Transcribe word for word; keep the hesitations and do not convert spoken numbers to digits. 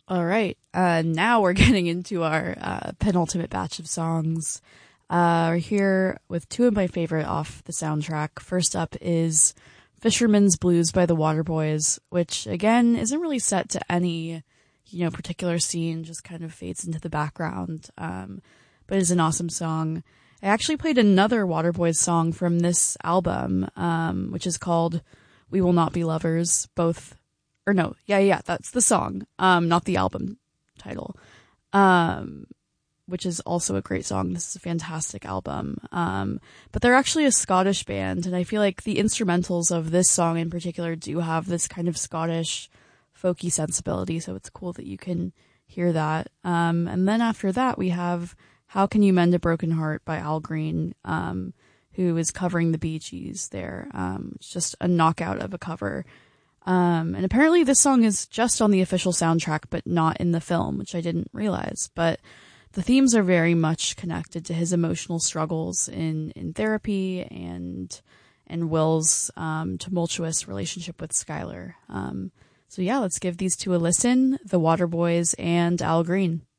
All right. Uh, now we're getting into our uh, penultimate batch of songs. Uh, we're here with two of my favorite off the soundtrack. First up is Fisherman's Blues by the Waterboys, which again isn't really set to any, you know, particular scene, just kind of fades into the background. Um, but is an awesome song. I actually played another Waterboys song from this album, um, which is called We Will Not Be Lovers, both, or no, yeah, yeah, that's the song, um, not the album title, um, which is also a great song. This is a fantastic album. Um, but they're actually a Scottish band, and I feel like the instrumentals of this song in particular do have this kind of Scottish folky sensibility, so it's cool that you can hear that. Um, and then after that, we have How Can You Mend a Broken Heart by Al Green, um, who is covering the Bee Gees there. Um, it's just a knockout of a cover. Um, and apparently this song is just on the official soundtrack, but not in the film, which I didn't realize. But the themes are very much connected to his emotional struggles in, in therapy and and Will's um, tumultuous relationship with Skylar. Um, so yeah, let's give these two a listen, The Waterboys and Al Green.